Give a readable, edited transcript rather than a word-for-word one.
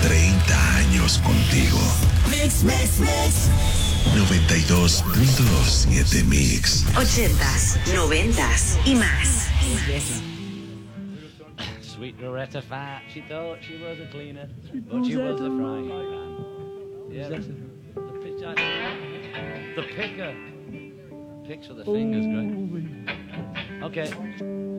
30 años contigo. Mix, mix, mix. 92.7 Mix. 80s, 90s y más. Sweet Loretta Fat, she thought she was a cleaner, but she was a frying pan. Yeah, the picker. Picks with the fingers, great. Okay.